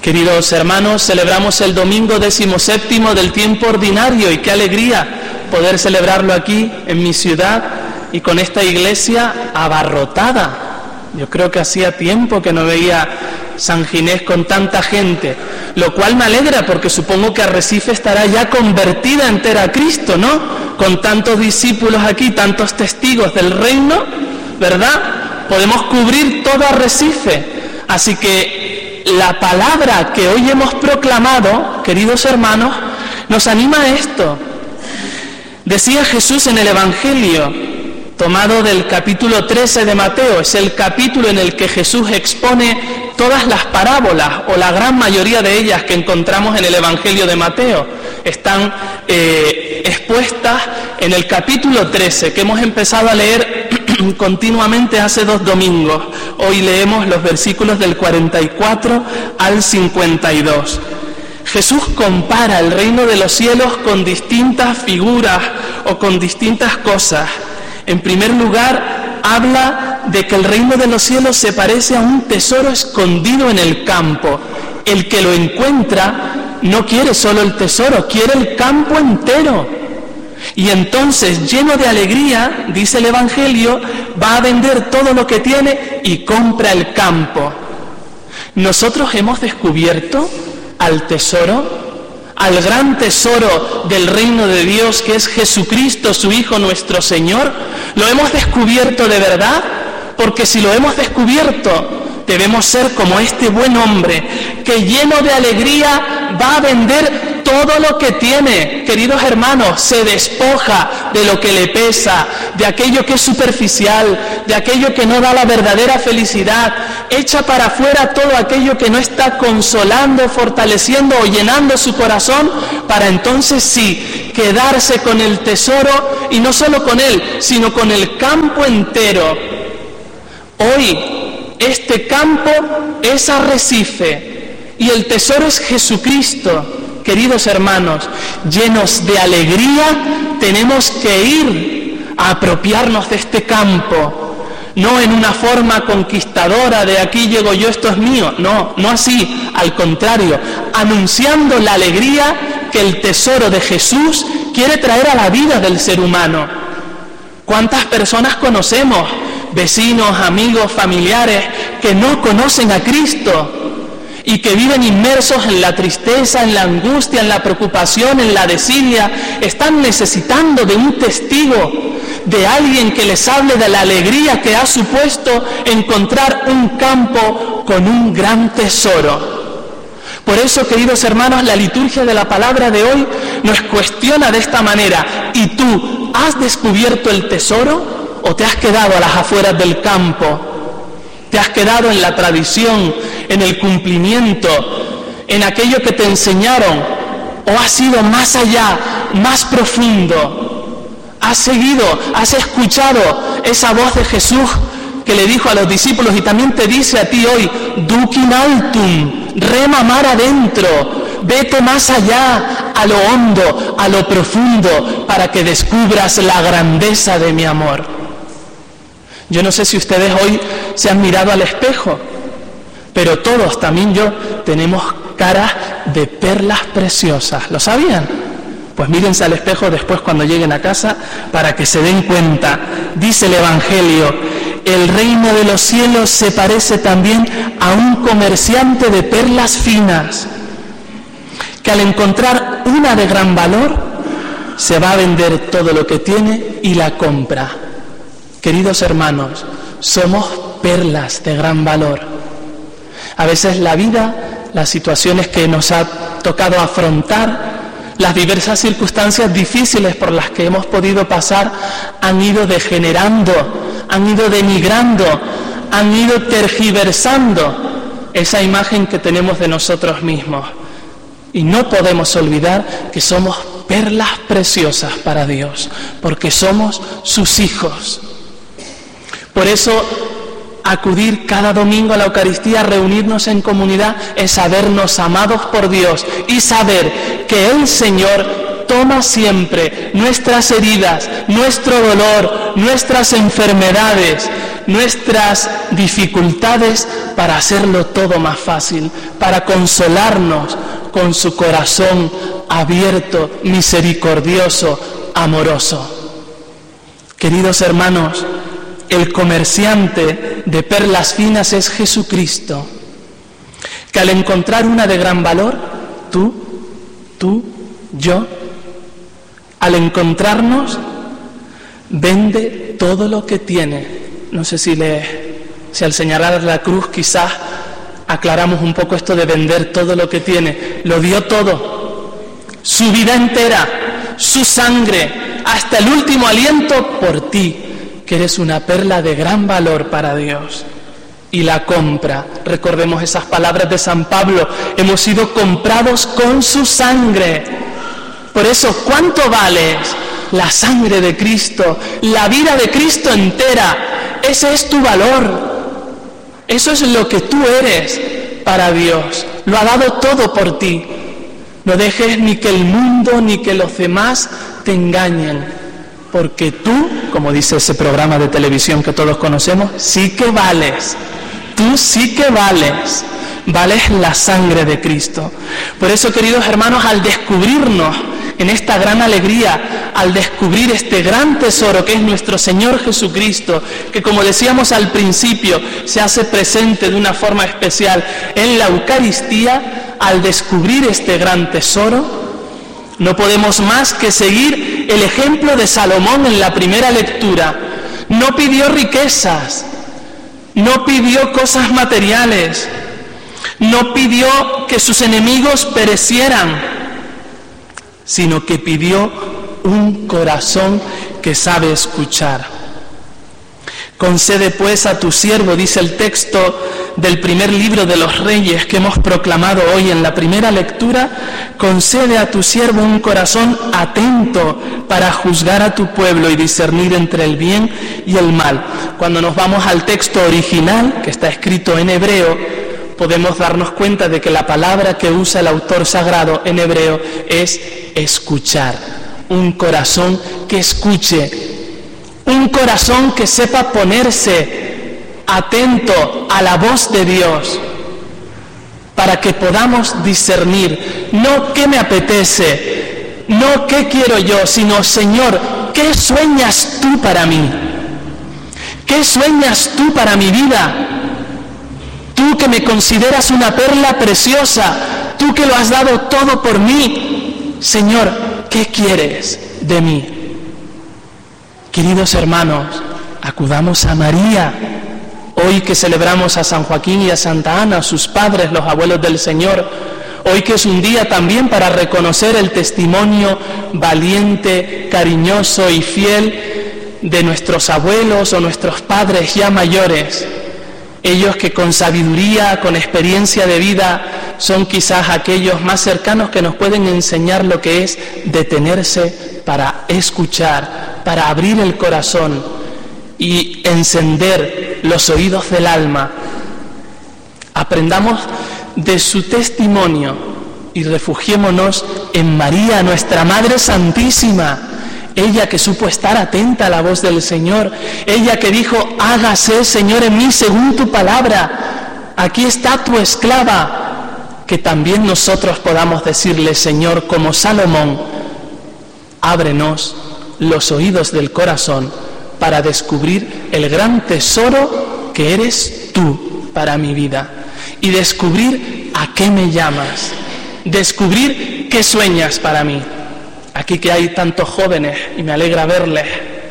Queridos hermanos, celebramos el domingo 17º del tiempo ordinario y qué alegría poder celebrarlo aquí en mi ciudad y con esta iglesia abarrotada. Yo creo que hacía tiempo que no veía San Ginés con tanta gente, lo cual me alegra porque supongo que Arrecife estará ya convertida entera a Cristo, ¿no? Con tantos discípulos aquí, tantos testigos del reino, ¿verdad? Podemos cubrir todo Arrecife. Así que la palabra que hoy hemos proclamado, queridos hermanos, nos anima a esto. Decía Jesús en el Evangelio, tomado del capítulo 13 de Mateo, es el capítulo en el que Jesús expone todas las parábolas, o la gran mayoría de ellas que encontramos en el Evangelio de Mateo. Están expuestas en el capítulo 13, que hemos empezado a leer continuamente hace 2 domingos. Hoy leemos los versículos del 44 al 52. Jesús compara el reino de los cielos con distintas figuras o con distintas cosas. En primer lugar, habla de que el reino de los cielos se parece a un tesoro escondido en el campo. El que lo encuentra no quiere solo el tesoro, quiere el campo entero. Y entonces, lleno de alegría, dice el Evangelio, va a vender todo lo que tiene y compra el campo. Nosotros hemos descubierto al tesoro, al gran tesoro del reino de Dios, que es Jesucristo, su Hijo, nuestro Señor. ¿Lo hemos descubierto de verdad? Porque si lo hemos descubierto, debemos ser como este buen hombre, que lleno de alegría va a vender todo lo que tiene. Queridos hermanos, se despoja de lo que le pesa, de aquello que es superficial, de aquello que no da la verdadera felicidad, echa para afuera todo aquello que no está consolando, fortaleciendo o llenando su corazón, para entonces sí, quedarse con el tesoro, y no solo con él, sino con el campo entero. Hoy, este campo es Arrecife y el tesoro es Jesucristo. Queridos hermanos, llenos de alegría, tenemos que ir a apropiarnos de este campo, no en una forma conquistadora de aquí llego yo, esto es mío, no así, al contrario, anunciando la alegría que el tesoro de Jesús quiere traer a la vida del ser humano. ¿Cuántas personas conocemos, vecinos, amigos, familiares, que no conocen a Cristo y que viven inmersos en la tristeza, en la angustia, en la preocupación, en la desidia? Están necesitando de un testigo, de alguien que les hable de la alegría que ha supuesto encontrar un campo con un gran tesoro. Por eso, queridos hermanos, la liturgia de la palabra de hoy nos cuestiona de esta manera: ¿y tú has descubierto el tesoro o te has quedado a las afueras del campo? ¿Te has quedado en la tradición, en el cumplimiento, en aquello que te enseñaron? ¿O has ido más allá, más profundo? ¿Has seguido, has escuchado esa voz de Jesús que le dijo a los discípulos y también te dice a ti hoy: duc in altum, rema mar adentro, vete más allá, a lo hondo, a lo profundo, para que descubras la grandeza de mi amor? Yo no sé si ustedes hoy se han mirado al espejo, pero todos, también yo, tenemos caras de perlas preciosas. ¿Lo sabían? Pues mírense al espejo después cuando lleguen a casa para que se den cuenta. Dice el Evangelio: el reino de los cielos se parece también a un comerciante de perlas finas, que al encontrar una de gran valor, se va a vender todo lo que tiene y la compra. Queridos hermanos, somos perlas de gran valor. A veces la vida, las situaciones que nos ha tocado afrontar, las diversas circunstancias difíciles por las que hemos podido pasar, han ido degenerando, han ido denigrando, han ido tergiversando esa imagen que tenemos de nosotros mismos. Y no podemos olvidar que somos perlas preciosas para Dios, porque somos sus hijos. Por eso, acudir cada domingo a la Eucaristía, reunirnos en comunidad, es sabernos amados por Dios y saber que el Señor toma siempre nuestras heridas, nuestro dolor, nuestras enfermedades, nuestras dificultades para hacerlo todo más fácil, para consolarnos con su corazón abierto, misericordioso, amoroso. Queridos hermanos, el comerciante de perlas finas es Jesucristo, que al encontrar una de gran valor, tú, yo, al encontrarnos, vende todo lo que tiene. No sé si al señalar la cruz quizás aclaramos un poco esto de vender todo lo que tiene. Lo dio todo, su vida entera, su sangre, hasta el último aliento por ti, que eres una perla de gran valor para Dios. Y la compra, recordemos esas palabras de San Pablo, hemos sido comprados con su sangre. Por eso, ¿cuánto vales? La sangre de Cristo, la vida de Cristo entera. Ese es tu valor. Eso es lo que tú eres para Dios. Lo ha dado todo por ti. No dejes ni que el mundo ni que los demás te engañen, porque tú, como dice ese programa de televisión que todos conocemos, sí que vales. Tú sí que vales. Vales la sangre de Cristo. Por eso, queridos hermanos, al descubrirnos en esta gran alegría, al descubrir este gran tesoro que es nuestro Señor Jesucristo, que como decíamos al principio, se hace presente de una forma especial en la Eucaristía, al descubrir este gran tesoro, no podemos más que seguir el ejemplo de Salomón en la primera lectura. No pidió riquezas, no pidió cosas materiales, no pidió que sus enemigos perecieran, sino que pidió un corazón que sabe escuchar. Concede pues a tu siervo, dice el texto del primer libro de los Reyes que hemos proclamado hoy en la primera lectura, concede a tu siervo un corazón atento para juzgar a tu pueblo y discernir entre el bien y el mal. Cuando nos vamos al texto original, que está escrito en hebreo, podemos darnos cuenta de que la palabra que usa el autor sagrado en hebreo es escuchar. Un corazón que escuche, un corazón que sepa ponerse atento a la voz de Dios, para que podamos discernir, no qué me apetece, no qué quiero yo, sino, Señor, ¿qué sueñas tú para mí? ¿Qué sueñas tú para mi vida? Tú que me consideras una perla preciosa, tú que lo has dado todo por mí, Señor, ¿qué quieres de mí? Queridos hermanos, acudamos a María. Hoy que celebramos a San Joaquín y a Santa Ana, sus padres, los abuelos del Señor, hoy que es un día también para reconocer el testimonio valiente, cariñoso y fiel de nuestros abuelos o nuestros padres ya mayores, ellos que con sabiduría, con experiencia de vida, son quizás aquellos más cercanos que nos pueden enseñar lo que es detenerse para escuchar, para abrir el corazón y encender los oídos del alma. Aprendamos de su testimonio y refugiémonos en María, nuestra Madre Santísima, ella que supo estar atenta a la voz del Señor, ella que dijo, hágase, Señor, en mí según tu palabra, aquí está tu esclava. Que también nosotros podamos decirle, Señor, como Salomón, ábrenos los oídos del corazón para descubrir el gran tesoro que eres tú para mi vida y descubrir a qué me llamas, descubrir qué sueñas para mí. Aquí que hay tantos jóvenes y me alegra verles,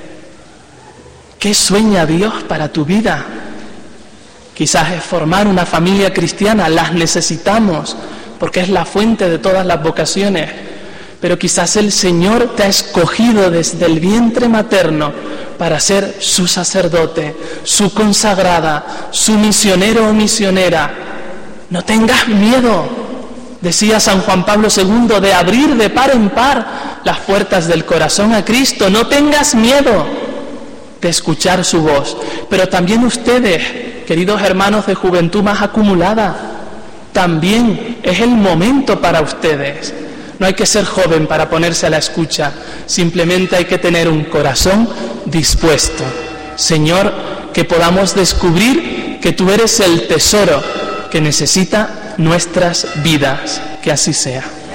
¿qué sueña Dios para tu vida? Quizás es formar una familia cristiana, las necesitamos porque es la fuente de todas las vocaciones, pero quizás el Señor te ha escogido desde el vientre materno para ser su sacerdote, su consagrada, su misionero o misionera. No tengas miedo, decía San Juan Pablo II, de abrir de par en par las puertas del corazón a Cristo. No tengas miedo de escuchar su voz. Pero también ustedes, queridos hermanos de juventud más acumulada, también es el momento para ustedes. No hay que ser joven para ponerse a la escucha, simplemente hay que tener un corazón dispuesto. Señor, que podamos descubrir que tú eres el tesoro que necesita nuestras vidas. Que así sea.